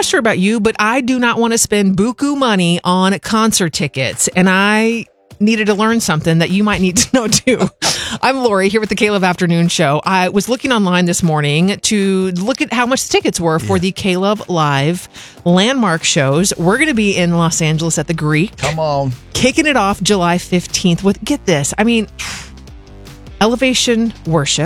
not sure about you, but I do not want to spend buku money on concert tickets. And I needed to learn something that you might need to know too. I'm Lori here with the K-Love Afternoon Show. I was looking online this morning to look at how much tickets were for the K-Love Live landmark shows. We're going to be in Los Angeles at the Greek. Come on. Kicking it off July 15th with, get this, I mean, Elevation Worship.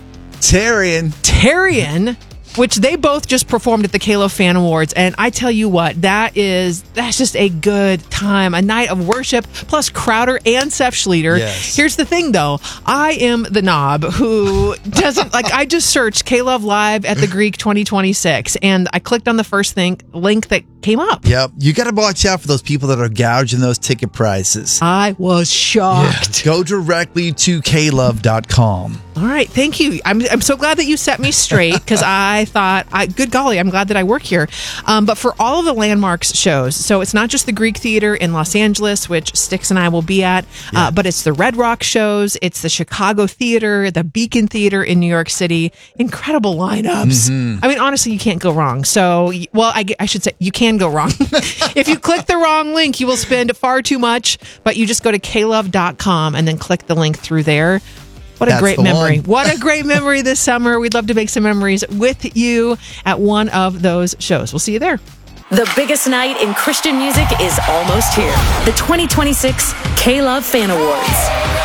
Tarian, which they both just performed at the K-Love Fan Awards. And I tell you what, that's just a good time. A night of worship, plus Crowder and Seth Schleter. Yes. Here's the thing, though. I am the knob who doesn't, I just searched K-Love Live at the Greek 2026, and I clicked on the first link that came up. Yep. You got to watch out for those people that are gouging those ticket prices. I was shocked. Yeah. Go directly to klove.com. All right, thank you. I'm so glad that you set me straight, because I thought, good golly, I'm glad that I work here. But for all of the landmarks shows, so it's not just the Greek Theater in Los Angeles, which Styx and I will be at, but it's the Red Rock shows, it's the Chicago Theater, the Beacon Theater in New York City. Incredible lineups. I mean, honestly, you can't go wrong. So, well, I should say you can go wrong. If you click the wrong link, you will spend far too much, but you just go to klove.com and then click the link through there. What a great memory. What a great memory this summer. We'd love to make some memories with you at one of those shows. We'll see you there. The biggest night in Christian music is almost here. The 2026 K-Love Fan Awards.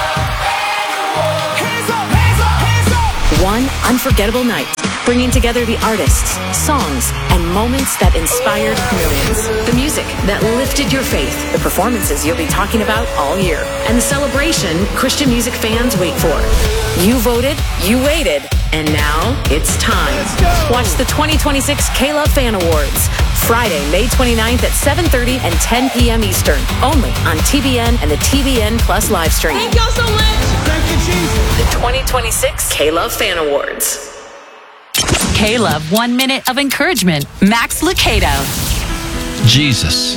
One unforgettable night, bringing together the artists, songs, and moments that inspired millions. The music that lifted your faith, the performances you'll be talking about all year, and the celebration Christian music fans wait for. You voted, you waited, and now it's time. Watch the 2026 K-Love Fan Awards, Friday, May 29th at 7:30 and 10 p.m. Eastern, only on TBN and the TBN Plus live stream. Thank y'all so much. Thank you, Jesus. The 2026 K-Love Fan Awards. K-Love 1 minute of encouragement. Max Lucado. Jesus.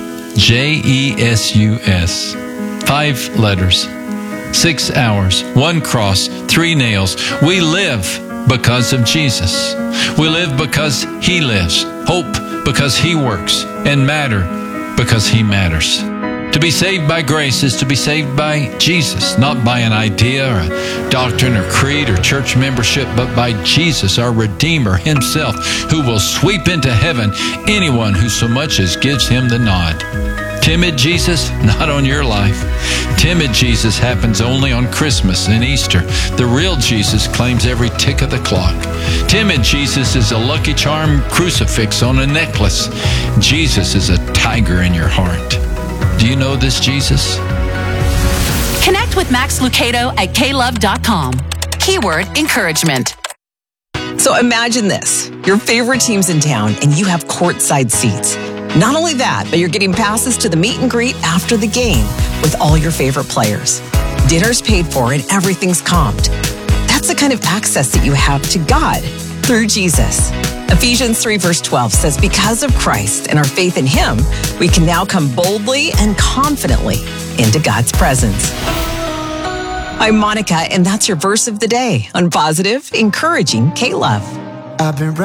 J-E-S-U-S. 5 letters. 6 hours. 1 cross. 3 nails. We live because of Jesus. We live because He lives. Hope because He works. And matter because He matters. To be saved by grace is to be saved by Jesus, not by an idea or a doctrine or creed or church membership, but by Jesus, our Redeemer Himself, who will sweep into heaven anyone who so much as gives Him the nod. Timid Jesus, not on your life. Timid Jesus happens only on Christmas and Easter. The real Jesus claims every tick of the clock. Timid Jesus is a Lucky Charm crucifix on a necklace. Jesus is a tiger in your heart. Do you know this Jesus? Connect with Max Lucado at klove.com. Keyword encouragement. So imagine this. Your favorite team's in town and you have courtside seats. Not only that, but you're getting passes to the meet and greet after the game with all your favorite players. Dinner's paid for and everything's comped. That's the kind of access that you have to God through Jesus. Ephesians 3 verse 12 says, because of Christ and our faith in Him, we can now come boldly and confidently into God's presence. I'm Monica, and that's your verse of the day on Positive, Encouraging K-Love. I've been